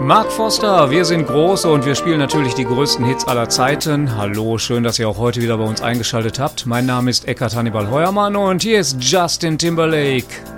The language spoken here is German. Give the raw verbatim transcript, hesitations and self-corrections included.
Mark Foster, wir sind groß und wir spielen natürlich die größten Hits aller Zeiten. Hallo, schön, dass ihr auch heute wieder bei uns eingeschaltet habt. Mein Name ist Eckhard Hannibal Heuermann und hier ist Justin Timberlake.